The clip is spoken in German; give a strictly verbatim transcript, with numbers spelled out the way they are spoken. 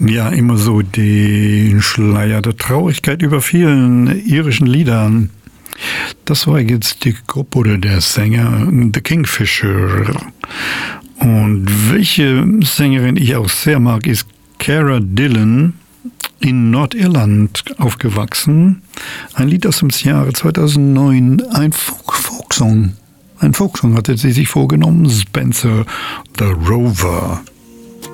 Ja, immer so den Schleier der Traurigkeit über vielen irischen Liedern. Das war jetzt die Gruppe oder der Sänger The Kingfisher. Und welche Sängerin ich auch sehr mag, ist Cara Dillon, in Nordirland aufgewachsen. Ein Lied aus dem Jahre zweitausendneun, ein Folk Folksong. Ein Folksong hatte sie sich vorgenommen, Spencer the Rover.